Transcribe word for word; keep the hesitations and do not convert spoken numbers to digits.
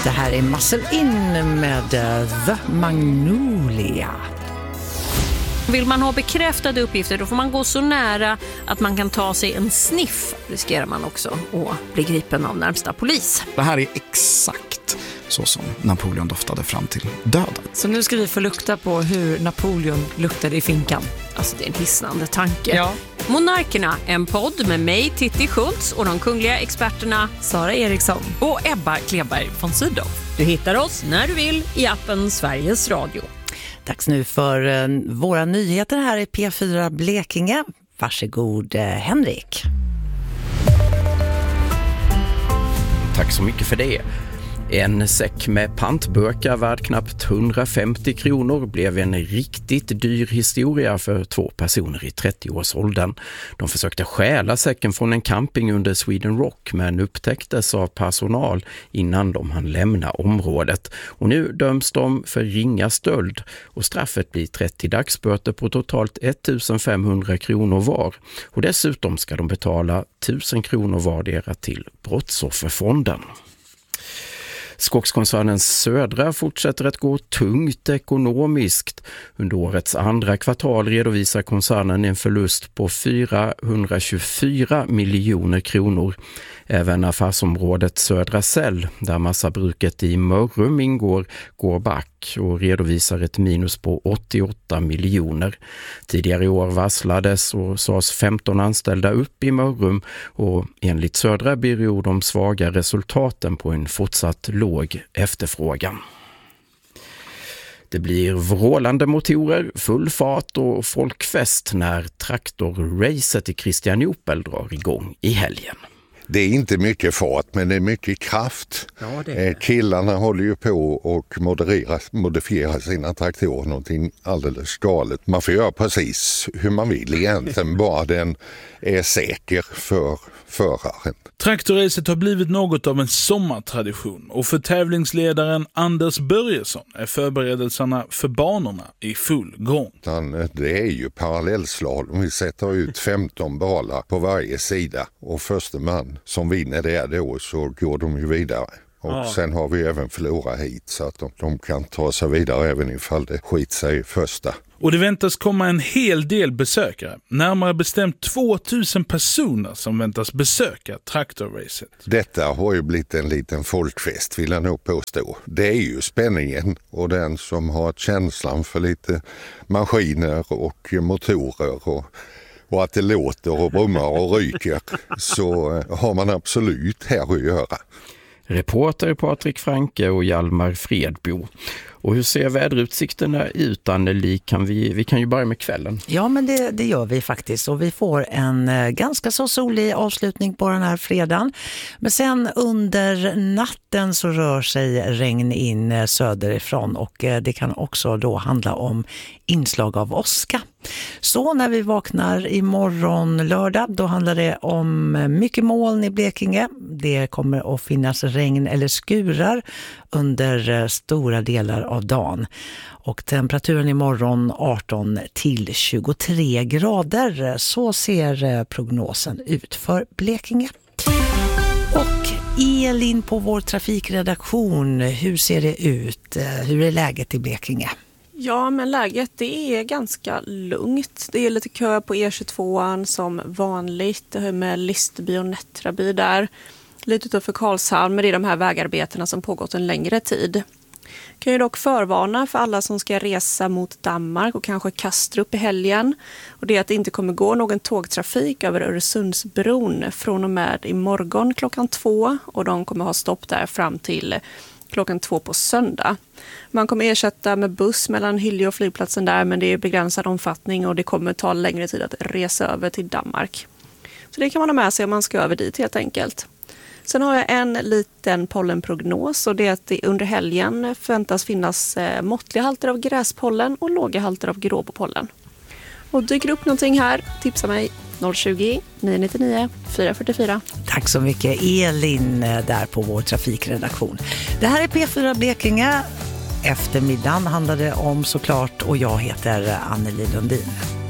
Det här är Muscle In med The Magnolia. Vill man ha bekräftade uppgifter då får man gå så nära att man kan ta sig en sniff. Riskerar man också att bli gripen av närmsta polis. Det här är exakt så som Napoleon doftade fram till döden. Så nu ska vi få lukta på hur Napoleon luktade i finkan. Alltså det är en hisnande tanke. Ja. Monarkerna, en podd med mig Titti Schultz och de kungliga experterna Sara Eriksson och Ebba Kleberg von Sydow. Du hittar oss när du vill i appen Sveriges Radio. Dags nu för uh, våra nyheter här i P fyra Blekinge. Varsågod uh, Henrik. Tack så mycket för det. En säck med pantburkar värd knappt hundrafemtio kronor blev en riktigt dyr historia för två personer i trettioårsåldern. De försökte stjäla säcken från en camping under Sweden Rock men upptäcktes av personal innan de hann lämna området. Och nu döms de för ringa stöld och straffet blir trettio dagsböter på totalt ettusenfemhundra kronor var. Och dessutom ska de betala tusen kronor vardera till Brottsofferfonden. Skogskoncernen Södra fortsätter att gå tungt ekonomiskt. Under årets andra kvartal redovisar koncernen en förlust på fyrahundratjugofyra miljoner kronor. Även affärsområdet Södra Cell, där massabruket i Mörrum ingår, går back och redovisar ett minus på åttioåtta miljoner. Tidigare i år varslades och sades femton anställda upp i Mörrum och enligt Södra beror de svaga resultaten på en fortsatt låg efterfrågan. Det blir vrålande motorer, full fart och folkfest när traktorracet i Kristianopel drar igång i helgen. Det är inte mycket fart men det är mycket kraft. Ja, det är... Killarna håller ju på och modifierar sina traktorer någonting alldeles galet. Man får göra precis hur man vill egentligen, bara den är säker för föraren. Traktorracet har blivit något av en sommartradition och för tävlingsledaren Anders Börjesson är förberedelserna för banorna i full gång. Det är ju parallellslalom. Vi sätter ut femton balar på varje sida och första man som vinner det då så går de ju vidare. Och ja. Sen har vi även förlorat hit så att de, de kan ta sig vidare även ifall det skit sig första. Och det väntas komma en hel del besökare. Närmare bestämt tvåtusen personer som väntas besöka traktorracet. Detta har ju blivit en liten folkfest vill jag nog påstå. Det är ju spänningen och den som har känslan för lite maskiner och motorer och och att det låter och brummar och ryker så har man absolut här att göra. Reporter Patrik Franke och Hjalmar Fredbo. Och hur ser väderutsikterna ut, Anneli? Kan vi, vi kan ju börja med kvällen. Ja, men det, det gör vi faktiskt. Och vi får en eh, ganska så solig avslutning på den här fredagen. Men sen under natten så rör sig regn in eh, söderifrån. Och eh, det kan också då handla om inslag av åska. Så när vi vaknar imorgon lördag, då handlar det om mycket moln i Blekinge. Det kommer att finnas regn eller skurar under stora delar av dagen. Och temperaturen imorgon arton till tjugotre grader. Så ser prognosen ut för Blekinge. Och Elin på vår trafikredaktion, hur ser det ut? Hur är läget i Blekinge? Ja, men läget det är ganska lugnt. Det är lite kö på E tjugotvåan som vanligt med Listerby och Nättraby där. Lite utanför Karlshamn, men det är de här vägarbetena som pågått en längre tid. Kan ju dock förvarna för alla som ska resa mot Danmark och kanske Kastrup i helgen. Och det är att det inte kommer gå någon tågtrafik över Öresundsbron från och med imorgon klockan två. Och de kommer ha stopp där fram till klockan två på söndag. Man kommer ersätta med buss mellan Hyllie och flygplatsen där, men det är begränsad omfattning och det kommer ta längre tid att resa över till Danmark. Så det kan man ha med sig om man ska över dit helt enkelt. Sen har jag en liten pollenprognos och det är att det under helgen förväntas finnas måttliga halter av gräspollen och låga halter av gråbopollen. Och dyker upp någonting här, tipsa mig noll tjugo, nio nio nio, fyra fyra fyra. Tack så mycket Elin där på vår trafikredaktion. Det här är P fyra Blekinge. Eftermiddagen handlar det om såklart och jag heter Anneli Lundin.